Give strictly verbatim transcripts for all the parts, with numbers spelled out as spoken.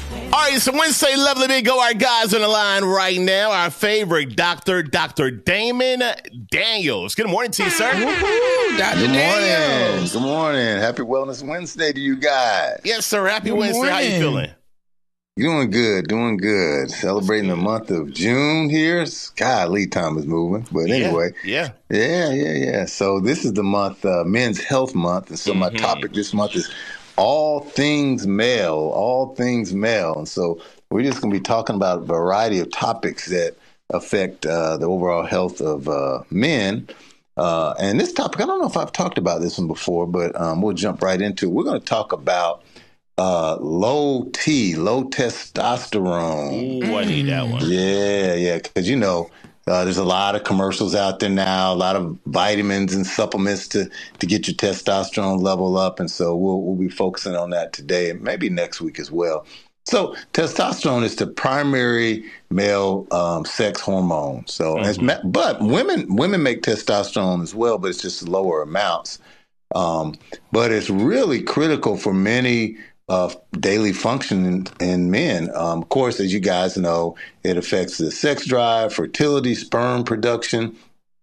All right, so Wednesday, lovely big go. Our guys on the line right now. Our favorite doctor, Doctor Damon Daniels. Good morning to you, sir. Woo-hoo, Doctor Good Daniels. morning. Good morning. Happy Wellness Wednesday to you guys. Yes, sir. Happy Good Wednesday. How you morning. feeling? Doing good. Doing good. Celebrating the month of June here. God, lead time is moving. But anyway. Yeah. Yeah, yeah, yeah. So this is the month, uh, Men's Health Month. And so my Mhm. topic this month is all things male, all things male. And so we're just going to be talking about a variety of topics that affect uh, the overall health of uh, men. Uh, and this topic, I don't know if I've talked about this one before, but um, we'll jump right into it. We're going to talk about uh, low T, low testosterone. Ooh, I need that one. Yeah, yeah, because, you know, Uh, there's a lot of commercials out there now, a lot of vitamins and supplements to, to get your testosterone level up. And so we'll, we'll be focusing on that today and maybe next week as well. So testosterone is the primary male um, sex hormone. So, Mhm. as ma- but women women make testosterone as well, but it's just lower amounts. Um, but it's really critical for many uh, daily function in, in men. Um, of course, as you guys know, it affects the sex drive, fertility, sperm production,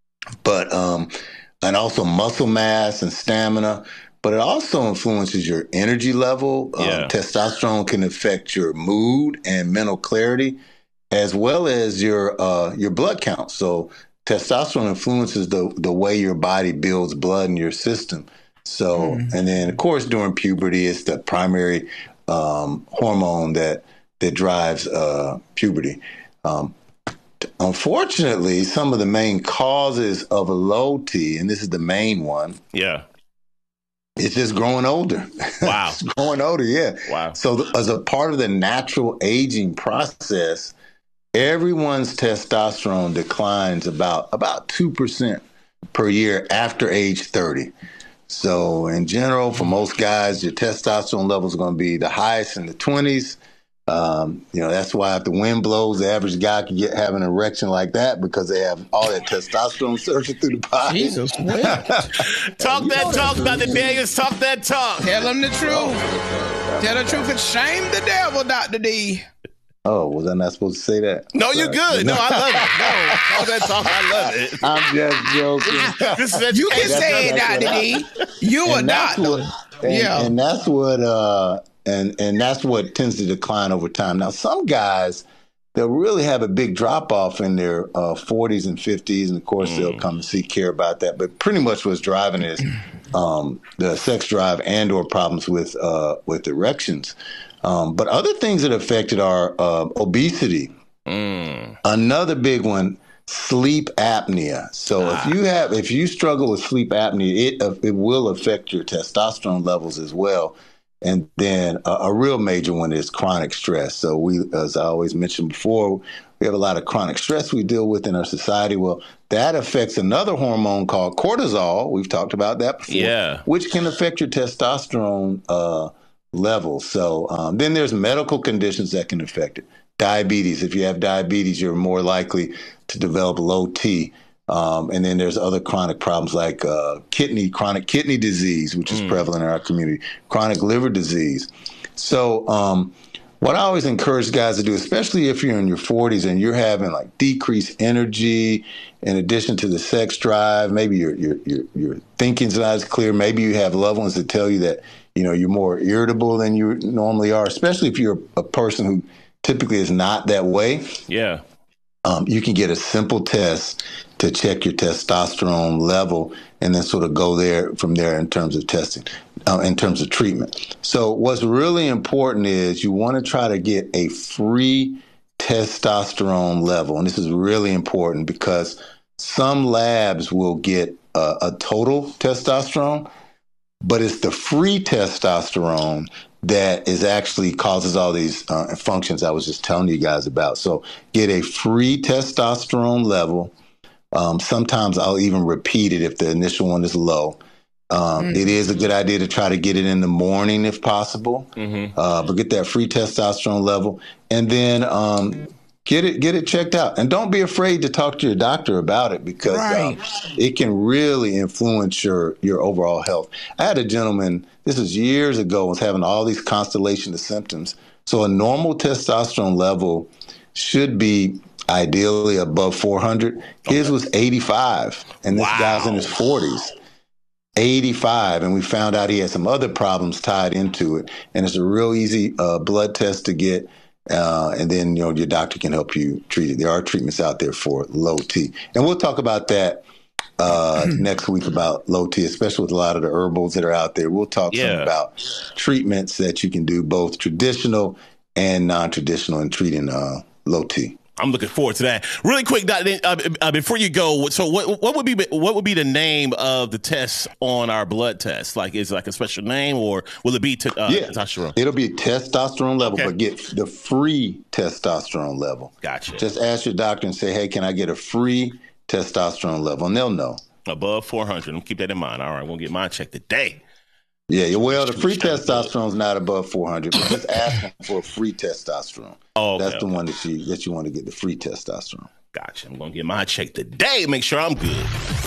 but um, and also muscle mass and stamina. But it also influences your energy level. Yeah. Um, testosterone can affect your mood and mental clarity, as well as your uh, your blood count. So testosterone influences the the way your body builds blood in your system. So, and then of course during puberty, it's the primary um, hormone that that drives uh, puberty. Um, unfortunately, some of the main causes of a low T, and this is the main one, Yeah. it's just growing older. Wow. It's growing older, yeah. Wow. So th- as a part of the natural aging process, everyone's testosterone declines about about two percent per year after age thirty. So in general, for most guys, your testosterone levels are going to be the highest in the twenties. Um, you know, that's why if the wind blows, the average guy can get have an erection like that because they have all that testosterone surging through the body. Jesus, what? Talk that talk, Doctor Daniels. Talk that talk. Tell him the truth. Tell the truth and shame the devil, Doctor D. Oh, was I not supposed to say that? No, you're good. No, I love it. No, talk that talk. I love it. I'm just joking. This is You can education. say it, that's Doctor D. You a And that's doctor. what, and, Yeah. and that's what, uh, and and that's what tends to decline over time. Now, some guys, they'll really have a big drop off in their uh, forties and fifties, and of course, they'll come and seek care about that. But pretty much what's driving is um, the sex drive and/or problems with uh, with erections. Um, but other things that affected are uh, obesity. Mm. Another big one, sleep apnea. So Ah. if you have, if you struggle with sleep apnea, it uh, it will affect your testosterone levels as well. And then a, a real major one is chronic stress. So we, as I always mentioned before, we have a lot of chronic stress we deal with in our society. Well, that affects another hormone called cortisol. We've talked about that before, Yeah. which can affect your testosterone uh, levels. So um, then there's medical conditions that can affect it. Diabetes. If you have diabetes, you're more likely to develop low T. Um, and then there's other chronic problems like uh, kidney, chronic kidney disease, which is Mm. prevalent in our community, chronic liver disease. So um, what I always encourage guys to do, especially if you're in your forties and you're having like decreased energy, in addition to the sex drive, maybe your your your, your thinking's not as clear. Maybe you have loved ones that tell you that you know you're more irritable than you normally are, especially if you're a person who typically is not that way. Yeah. Um, you can get a simple test to check your testosterone level and then sort of go there from there in terms of testing, uh, in terms of treatment. So what's really important is you want to try to get a free testosterone level. And this is really important because some labs will get a, a total testosterone, but it's the free testosterone that is actually causes all these uh, functions I was just telling you guys about. So get a free testosterone level. Um, sometimes I'll even repeat it if the initial one is low. Um, Mm. It is a good idea to try to get it in the morning if possible, Mm-hmm. uh, but get that free testosterone level, and then um, get it get it checked out. And don't be afraid to talk to your doctor about it because Right. um, it can really influence your your overall health. I had a gentleman, this was years ago, was having all these constellation of symptoms So a normal testosterone level should be ideally above four hundred. His was eighty-five, and this Wow. guy's in his forties. eighty-five, and we found out he had some other problems tied into it. And it's a real easy uh, blood test to get, uh, and then you know your doctor can help you treat it. There are treatments out there for low T, and we'll talk about that uh, next week about low T, especially with a lot of the herbals that are out there. We'll talk Yeah. some about treatments that you can do, both traditional and non-traditional, in treating uh, low T. I'm looking forward to that. Really quick, Doctor Uh, uh, before you go, so what what would be what would be the name of the test on our blood test? Like, is it like a special name, or will it be t- uh, Yeah, testosterone? it'll be testosterone level, Okay. but get the free testosterone level. Gotcha. Just ask your doctor and say, hey, can I get a free testosterone level? And they'll know. Above four hundred. Keep that in mind. All right, we'll get mine checked today. Yeah, yeah, well, the free testosterone is not above four hundred, but just ask them for a free testosterone. Oh, okay, That's the okay. one that you that you want to get, the free testosterone. Gotcha. I'm gonna get mine checked today. Make sure I'm good.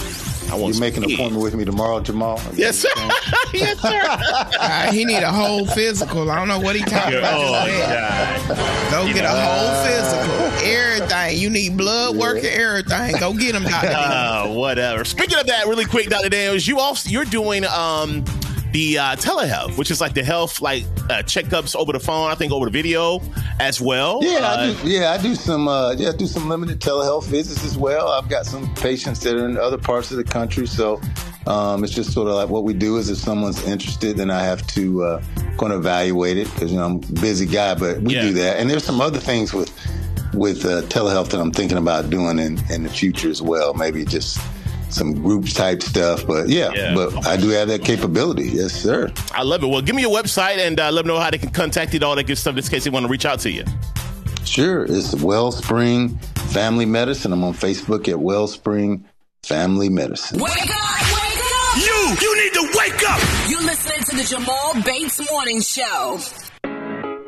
I want You make an speed. appointment with me tomorrow, Jamal? Yes, sir. yes, sir. Uh, he need a whole physical. I don't know what he talking about. Oh, just then. God. Go get a whole physical. Everything. You need blood work and everything. Go get him, Doctor D. Uh, whatever. Speaking of that, really quick, Doctor Daniels, you also you're doing um the uh, telehealth, which is like the health like uh, checkups over the phone. I think over the video as well. Yeah, uh, I do, yeah, I do some uh, yeah, I do some limited telehealth visits as well. I've got some patients that are in other parts of the country, so um, it's just sort of like what we do is if someone's interested, then I have to uh, kind of evaluate it because you know I'm a busy guy, but we Yeah. do that. And there's some other things with with uh, telehealth that I'm thinking about doing in, in the future as well. Maybe just some groups type stuff, but yeah, Yeah. but I do have that capability. Yes, sir. I love it. Well, give me your website and uh, let them know how they can contact you and all that good stuff, just in case they want to reach out to you. Sure. It's Wellspring Family Medicine. I'm on Facebook at Wellspring Family Medicine. Wake up! Wake up! You! You need to wake up! You're listening to the Jamal Bates Morning Show.